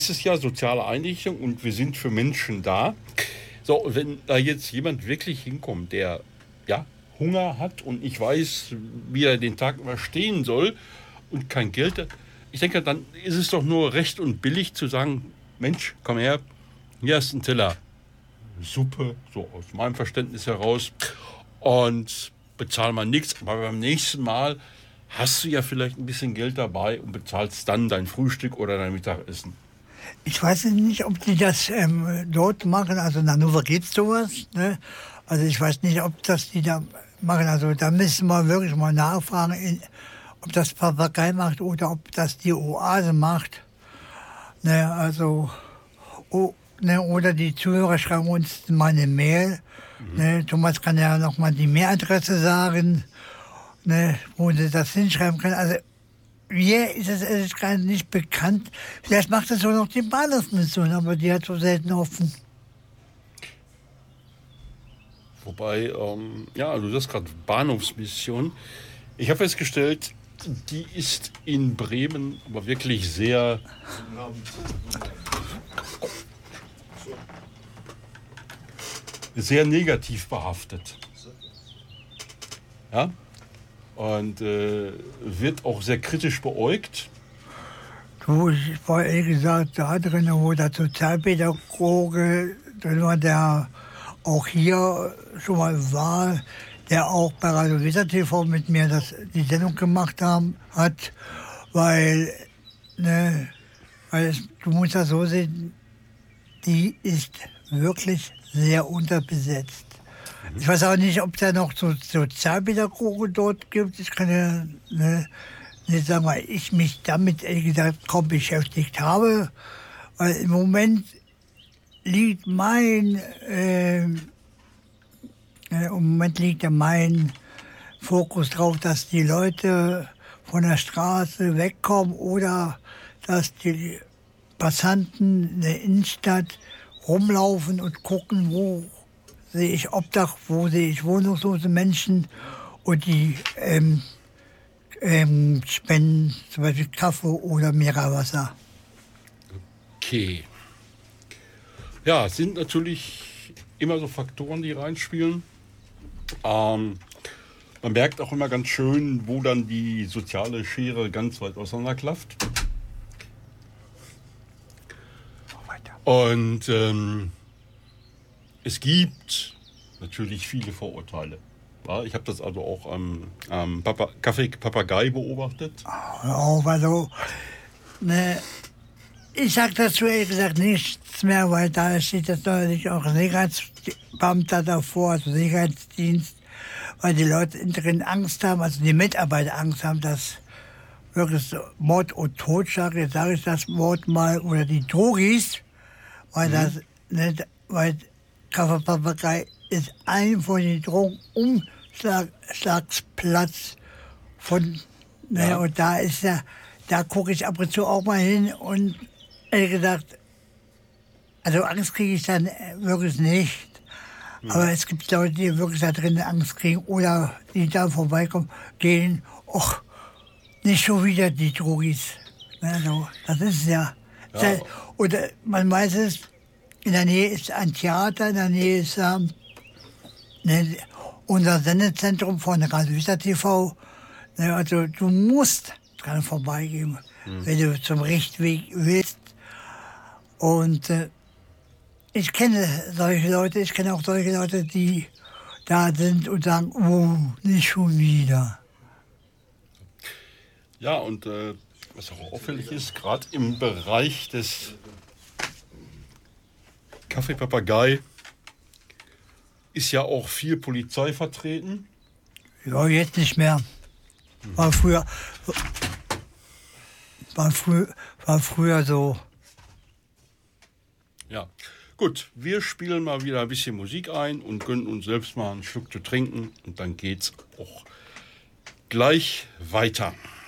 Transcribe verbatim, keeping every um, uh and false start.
Es ist ja soziale Einrichtung und wir sind für Menschen da. So, wenn da jetzt jemand wirklich hinkommt, der ja Hunger hat und nicht weiß, wie er den Tag überstehen soll und kein Geld hat, ich denke, dann ist es doch nur recht und billig zu sagen, Mensch, komm her, hier ist ein Teller Suppe, so aus meinem Verständnis heraus, und bezahl mal nichts, aber beim nächsten Mal hast du ja vielleicht ein bisschen Geld dabei und bezahlst dann dein Frühstück oder dein Mittagessen. Ich weiß nicht, ob die das ähm, dort machen. Also in Hannover gibt es sowas. Ne? Also ich weiß nicht, ob das die da machen. Also da müssen wir wirklich mal nachfragen, in, ob das Papagei macht oder ob das die Oase macht. Ne? Also, oh, ne? Oder die Zuhörer schreiben uns mal eine Mail. Mhm. Ne? Thomas kann ja noch mal die Mailadresse sagen, ne? Wo sie das hinschreiben können. Also mir ist es ehrlich gesagt nicht bekannt. Vielleicht macht es auch noch die Bahnhofsmission, aber die hat so selten offen. Wobei, ähm, ja, du sagst gerade Bahnhofsmission. Ich habe festgestellt, die ist in Bremen aber wirklich sehr sehr negativ behaftet. Ja? Und äh, wird auch sehr kritisch beäugt. Du, ich war ehrlich gesagt da drin, wo der Sozialpädagoge drin war, der auch hier schon mal war, der auch bei Radio Weser T V mit mir das, die Sendung gemacht haben, hat, weil, ne, weil es, du musst das so sehen, die ist wirklich sehr unterbesetzt. Ich weiß auch nicht, ob es da noch so Sozialpädagogen dort gibt. Ich kann ja ne, nicht sagen, weil ich mich damit ehrlich gesagt kaum beschäftigt habe. Weil im Moment liegt mein, äh, im Moment liegt ja mein Fokus drauf, dass die Leute von der Straße wegkommen oder dass die Passanten in der Innenstadt rumlaufen und gucken, wo sehe ich Obdach, wo sehe ich wohnungslose Menschen, und die ähm, ähm, spenden zum Beispiel Kaffee oder Mineralwasser. Okay. Ja, es sind natürlich immer so Faktoren, die reinspielen. Ähm, man merkt auch immer ganz schön, wo dann die soziale Schere ganz weit auseinanderklafft. Und ähm, es gibt natürlich viele Vorurteile. Ja, ich habe das also auch am, am Papa, Kaffee Papagei beobachtet. Auch also, ne, ich sage dazu ehrlich gesagt nichts mehr, weil da steht jetzt natürlich auch Sicherheitsbeamter davor, also Sicherheitsdienst, weil die Leute innen drin Angst haben, also die Mitarbeiter Angst haben, dass wirklich so Mord und Totschlag, jetzt sage ich das Wort mal, oder die Drogis, weil mhm. das, ne, weil Kaffeepapagei ist ein von den Drogenumschlagsplatz von, ne, ja. Und da ist ja, da gucke ich ab und zu auch mal hin und ehrlich gesagt, also Angst kriege ich dann wirklich nicht. Ja. Aber es gibt Leute, die wirklich da drin Angst kriegen oder die da vorbeikommen, gehen, och, nicht schon wieder die Drogis. Also, das ist ja. ja. Und man weiß es, in der Nähe ist ein Theater, in der Nähe ist ähm, ne, unser Sendezentrum von Radio Weser T V. Ne, also du musst dran vorbeigehen, mhm. wenn du zum Richtweg willst. Und äh, ich kenne solche Leute, ich kenne auch solche Leute, die da sind und sagen, oh, nicht schon wieder. Ja, und äh, was auch auffällig ist, gerade im Bereich des Kaffee Papagei ist ja auch viel Polizei vertreten. Ja, jetzt nicht mehr. War früher, war früher, war früher so. Ja, gut, wir spielen mal wieder ein bisschen Musik ein und gönnen uns selbst mal einen Schluck zu trinken und dann geht's auch gleich weiter.